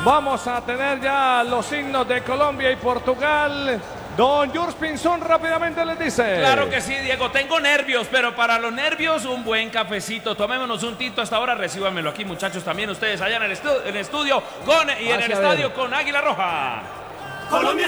Vamos a tener ya los himnos de Colombia y Portugal. Don Jules Pinzón rápidamente les dice. Claro que sí, Diego, tengo nervios, pero para los nervios un buen cafecito. Tomémonos un tinto hasta ahora, recíbanmelo aquí, muchachos, también ustedes allá en el estudio y en el estadio con Águila Roja. Colombia